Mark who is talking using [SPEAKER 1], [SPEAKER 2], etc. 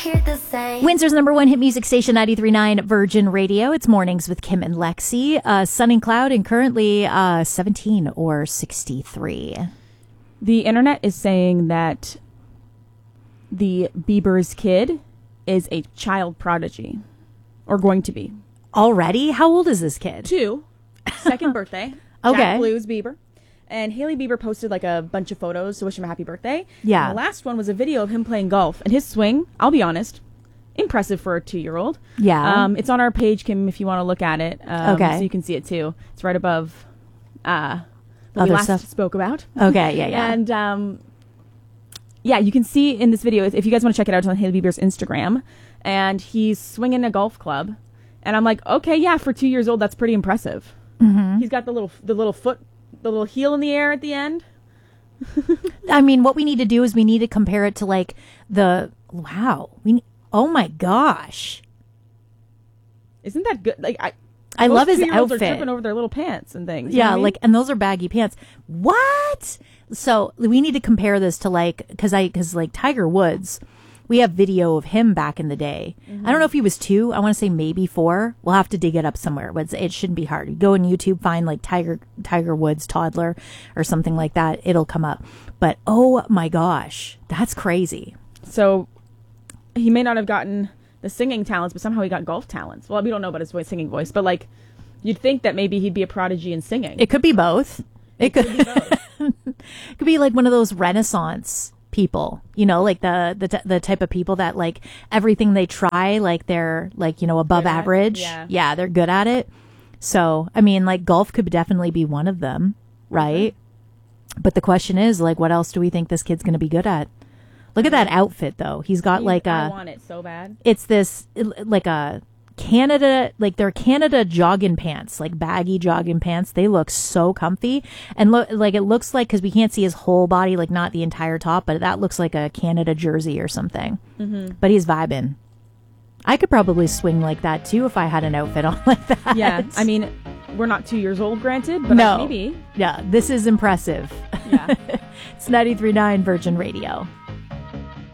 [SPEAKER 1] hear the same.
[SPEAKER 2] Windsor's number one hit music station, 93.9 Virgin Radio. It's Mornings with Kim and Lexi. Sun and cloud and currently 17 or 63.
[SPEAKER 3] The internet is saying that the Bieber's kid is a child prodigy, or going to be.
[SPEAKER 2] Already? How old is this kid?
[SPEAKER 3] 2, second birthday.
[SPEAKER 2] Okay.
[SPEAKER 3] Jack Blues Bieber. And Hailey Bieber posted like a bunch of photos to wish him a happy birthday.
[SPEAKER 2] Yeah.
[SPEAKER 3] And the last one was a video of him playing golf. And his swing, I'll be honest, impressive for a 2-year-old.
[SPEAKER 2] Yeah.
[SPEAKER 3] It's on our page, Kim, if you want to look at it.
[SPEAKER 2] Okay.
[SPEAKER 3] So you can see it too. It's right above what
[SPEAKER 2] Other
[SPEAKER 3] we last
[SPEAKER 2] stuff.
[SPEAKER 3] spoke about.
[SPEAKER 2] Okay, yeah.
[SPEAKER 3] And yeah, you can see in this video, if you guys want to check it out, it's on Hailey Bieber's Instagram. And he's swinging a golf club. And I'm like, okay, yeah, for 2 years old, that's pretty impressive. Mm-hmm. He's got the little foot, the little heel in the air at the end.
[SPEAKER 2] I mean, what we need to do is we need to compare it to like oh my gosh.
[SPEAKER 3] Isn't that good? Like
[SPEAKER 2] I love his
[SPEAKER 3] 2-year-olds
[SPEAKER 2] outfit.
[SPEAKER 3] are tripping over their little pants and things. You know
[SPEAKER 2] Yeah,
[SPEAKER 3] what I mean?
[SPEAKER 2] like, and those are baggy pants. What? So we need to compare this to like, because like Tiger Woods, we have video of him back in the day. I don't know if he was 2. I want to say maybe 4. We'll have to dig it up somewhere, but it shouldn't be hard. You go on YouTube, find like Tiger Woods toddler or something like that. It'll come up. But oh my gosh, that's crazy.
[SPEAKER 3] So he may not have gotten the singing talents, but somehow he got golf talents. Well, we don't know about his singing voice, but like you'd think that maybe he'd be a prodigy in singing.
[SPEAKER 2] It could be both. It could
[SPEAKER 3] be both.
[SPEAKER 2] It could be like one of those Renaissance people, you know, like the type of people that like everything they try, like they're like, you know, above
[SPEAKER 3] Good at it?
[SPEAKER 2] average.
[SPEAKER 3] Yeah.
[SPEAKER 2] They're good at it. So, I mean, like golf could definitely be one of them, right? But the question is, like, what else do we think this kid's going to be good at? Look at that outfit, though. He's got like
[SPEAKER 3] I want it so bad.
[SPEAKER 2] it's this like a Canada, like they're Canada jogging pants, like baggy jogging pants. They look so comfy, and look like it looks like, because we can't see his whole body, like not the entire top, but that looks like a Canada jersey or something. Mm-hmm. But he's vibing. I could probably swing like that too if I had an outfit on like that.
[SPEAKER 3] Yeah, I mean, we're not 2 years old, granted, but
[SPEAKER 2] No.
[SPEAKER 3] maybe.
[SPEAKER 2] Yeah, this is impressive.
[SPEAKER 3] Yeah.
[SPEAKER 2] It's 93.9 Virgin Radio.